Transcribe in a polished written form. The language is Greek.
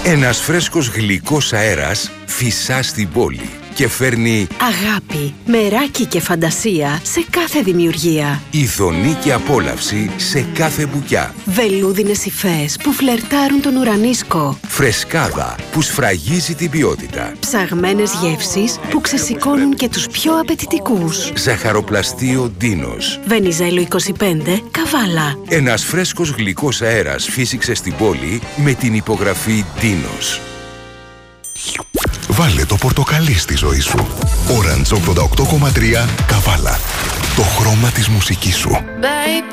Ένας φρέσκος γλυκός αέρας φυσά στην πόλη και φέρνει αγάπη, μεράκι και φαντασία σε κάθε δημιουργία. ειδονή και απόλαυση σε κάθε μπουκιά. Βελούδινες υφές που φλερτάρουν τον ουρανίσκο. Φρεσκάδα που σφραγίζει την ποιότητα. Ψαγμένες γεύσεις που ξεσηκώνουν και τους πιο απαιτητικούς. Ζαχαροπλαστείο Ντίνος. Βενιζέλο 25, Καβάλα. Ένας φρέσκος γλυκός αέρας φύσηξε στην πόλη με την υπογραφή Ντίνος. Βάλε το πορτοκαλί στη ζωή σου. Orange 88,3 Καβάλα. Το χρώμα της μουσικής σου.